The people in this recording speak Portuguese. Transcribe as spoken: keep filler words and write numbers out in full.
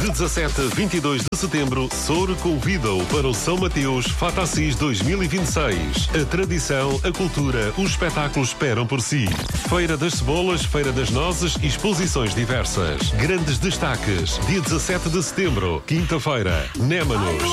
dezassete a vinte e dois de setembro, Soure convida-o para o São Mateus Fatacis dois mil e vinte e seis. A tradição, a cultura, os espetáculos esperam por si. Feira das Cebolas, Feira das Nozes e exposições diversas. Grandes destaques. Dia dezassete de setembro, quinta-feira, Némanos.